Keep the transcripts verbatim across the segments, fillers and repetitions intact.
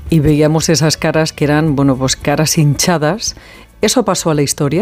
y veíamos esas caras que eran, bueno, pues caras hinchadas. ¿Eso pasó a la historia?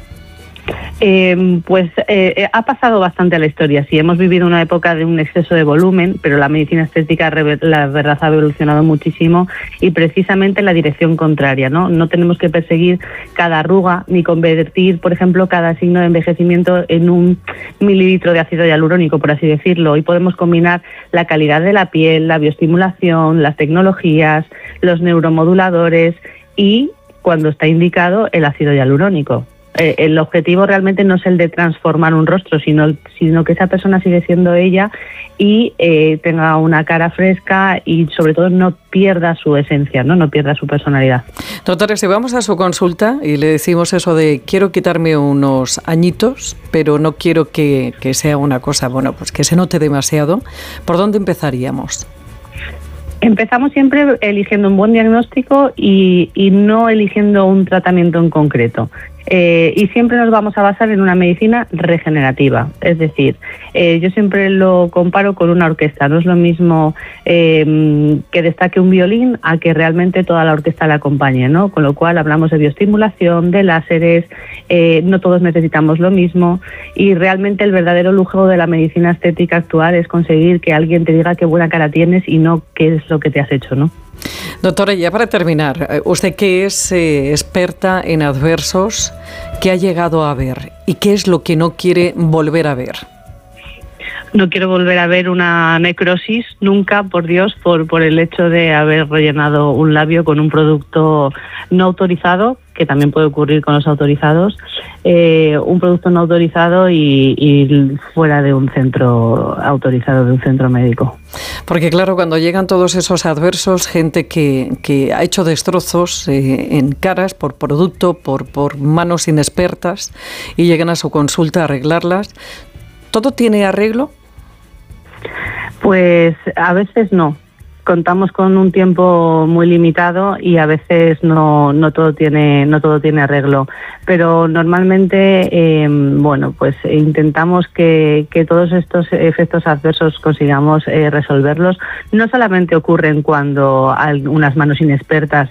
Eh, pues eh, ha pasado bastante a la historia. Sí, hemos vivido una época de un exceso de volumen, pero la medicina estética, la verdad, ha evolucionado muchísimo y precisamente en la dirección contraria, ¿no? No tenemos que perseguir cada arruga ni convertir, por ejemplo, cada signo de envejecimiento en un mililitro de ácido hialurónico, por así decirlo. Hoy podemos combinar la calidad de la piel, la bioestimulación, las tecnologías, los neuromoduladores y, cuando está indicado, el ácido hialurónico. Eh, el objetivo realmente no es el de transformar un rostro, sino, sino que esa persona sigue siendo ella y eh, tenga una cara fresca y sobre todo no pierda su esencia, no, no pierda su personalidad. Doctora, si vamos a su consulta y le decimos eso de quiero quitarme unos añitos, pero no quiero que, que sea una cosa, bueno, pues que se note demasiado, ¿por dónde empezaríamos? Empezamos siempre eligiendo un buen diagnóstico y, y no eligiendo un tratamiento en concreto. Eh, y siempre nos vamos a basar en una medicina regenerativa. Es decir, eh, yo siempre lo comparo con una orquesta. No es lo mismo eh, que destaque un violín a que realmente toda la orquesta la acompañe, ¿no? Con lo cual hablamos de bioestimulación, de láseres, eh, no todos necesitamos lo mismo y realmente el verdadero lujo de la medicina estética actual es conseguir que alguien te diga qué buena cara tienes y no qué es lo que te has hecho, ¿no? Doctora, ya para terminar, usted que es eh, experta en adversos, ¿qué ha llegado a ver y qué es lo que no quiere volver a ver? No quiero volver a ver una necrosis nunca, por Dios, por, por el hecho de haber rellenado un labio con un producto no autorizado, que también puede ocurrir con los autorizados, eh, un producto no autorizado y, y fuera de un centro autorizado, de un centro médico. Porque claro, cuando llegan todos esos adversos, gente que, que ha hecho destrozos eh, en caras por producto, por, por manos inexpertas y llegan a su consulta a arreglarlas, ¿todo tiene arreglo? Pues a veces no. Contamos con un tiempo muy limitado y a veces no, no todo tiene no todo tiene arreglo, pero normalmente eh, bueno pues intentamos que, que todos estos efectos adversos consigamos eh, resolverlos. No solamente ocurren cuando hay unas manos inexpertas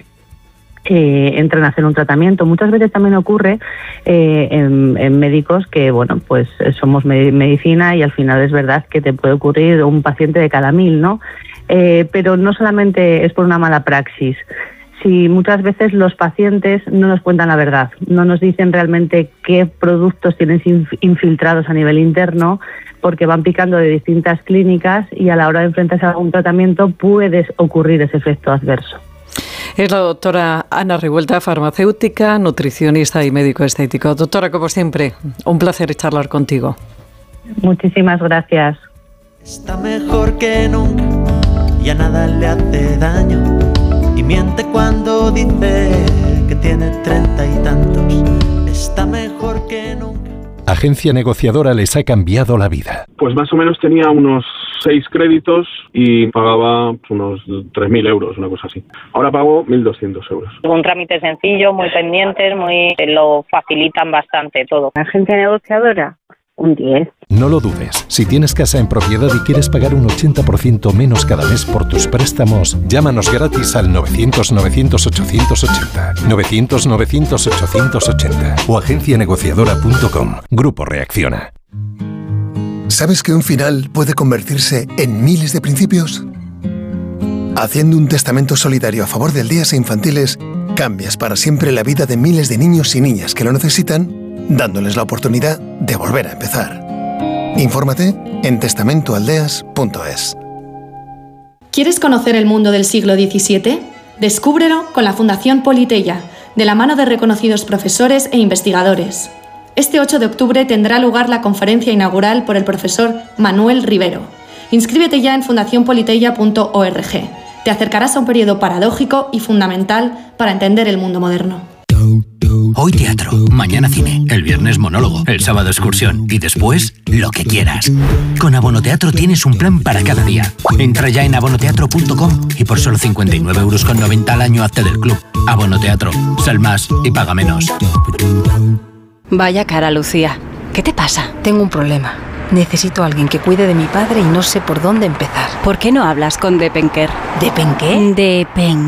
Eh, entran a hacer un tratamiento. Muchas veces también ocurre eh, en, en médicos que, bueno, pues somos me- medicina y al final es verdad que te puede ocurrir un paciente de cada mil, ¿no? Eh, pero no solamente es por una mala praxis. Si muchas veces los pacientes no nos cuentan la verdad, no nos dicen realmente qué productos tienen infiltrados a nivel interno, porque van picando de distintas clínicas y a la hora de enfrentarse a un tratamiento puede ocurrir ese efecto adverso. Es la doctora Ana Revuelta, farmacéutica, nutricionista y médico estético. Doctora, como siempre, un placer charlar contigo. Muchísimas gracias. Está mejor que nunca y a nada le hace daño y miente cuando dice que tiene treinta y tantos. Está mejor que nunca. Agencia Negociadora les ha cambiado la vida. Pues más o menos tenía unos seis créditos y pagaba unos tres mil euros, una cosa así. Ahora pago mil doscientos euros. Un trámite sencillo, muy pendientes, muy lo facilitan bastante todo. Agencia Negociadora, un diez. No lo dudes. Si tienes casa en propiedad y quieres pagar un ochenta por ciento menos cada mes por tus préstamos, llámanos gratis al novecientos novecientos ochocientos ochenta, novecientos novecientos ochocientos ochenta o agencia negociadora punto com. Grupo Reacciona. ¿Sabes que un final puede convertirse en miles de principios? Haciendo un testamento solidario a favor de aldeas e infantiles, cambias para siempre la vida de miles de niños y niñas que lo necesitan, dándoles la oportunidad de volver a empezar. Infórmate en testamento aldeas punto es. ¿Quieres conocer el mundo del siglo diecisiete? Descúbrelo con la Fundación Politeia, de la mano de reconocidos profesores e investigadores. Este ocho de octubre tendrá lugar la conferencia inaugural por el profesor Manuel Rivero. Inscríbete ya en fundación politeia punto org. Te acercarás a un periodo paradójico y fundamental para entender el mundo moderno. Hoy teatro, mañana cine, el viernes monólogo, el sábado excursión y después lo que quieras. Con Abonoteatro tienes un plan para cada día. Entra ya en abonoteatro punto com y por solo cincuenta y nueve euros con noventa al año hazte del club. Abonoteatro, sal más y paga menos. Vaya cara, Lucía. ¿Qué te pasa? Tengo un problema. Necesito a alguien que cuide de mi padre y no sé por dónde empezar. ¿Por qué no hablas con Depenker? ¿Depenqué? Depen